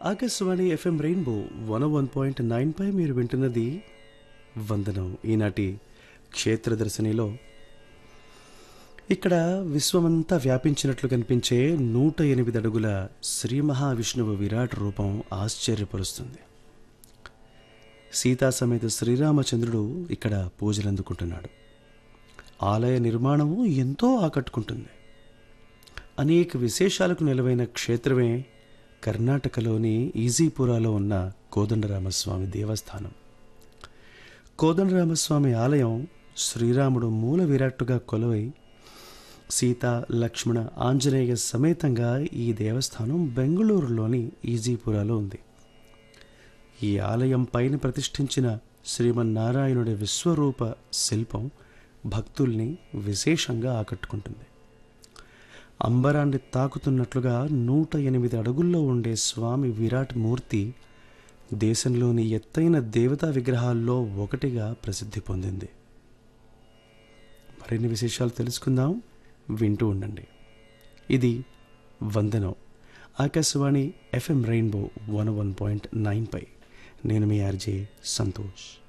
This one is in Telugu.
ఆకాశవాణి ఎఫ్ఎం రెయిన్బో 101.9 పై మీరు వింటున్నది వందనం. ఈనాటి క్షేత్రదర్శినిలో ఇక్కడ విశ్వమంతా వ్యాపించినట్లు కనిపించే 108 అడుగుల శ్రీ మహావిష్ణువు విరాట్ రూపం ఆశ్చర్యపరుస్తుంది. సీతా సమేత శ్రీరామచంద్రుడు ఇక్కడ పూజలందుకుంటున్నాడు. ఆలయ నిర్మాణము ఎంతో ఆకట్టుకుంటుంది. అనేక విశేషాలకు నిలవైన క్షేత్రమే కర్ణాటకలోని ఈజీపురాలో ఉన్న కోదండరామస్వామి దేవస్థానం. కోదండరామస్వామి ఆలయం శ్రీరాముడు మూల విరాట్టుగా కొలువై సీత లక్ష్మణ ఆంజనేయ సమేతంగా ఈ దేవస్థానం బెంగళూరులోని ఈజీపురాలో ఉంది. ఈ ఆలయం పైన ప్రతిష్ఠించిన శ్రీమన్నారాయణుడి విశ్వరూప శిల్పం భక్తుల్ని విశేషంగా ఆకట్టుకుంటుంది. అంబరాన్ని తాకుతున్నట్లుగా 108 అడుగుల్లో ఉండే స్వామి విరాట్ మూర్తి దేశంలోని ఎత్తైన దేవతా విగ్రహాల్లో ఒకటిగా ప్రసిద్ధి పొందింది. మరిన్ని విశేషాలు తెలుసుకుందాం, వింటూ ఉండండి. ఇది వందనం, ఆకాశవాణి ఎఫ్ఎం రెయిన్బో 101.9 పై. నేను మీ ఆర్జే సంతోష్.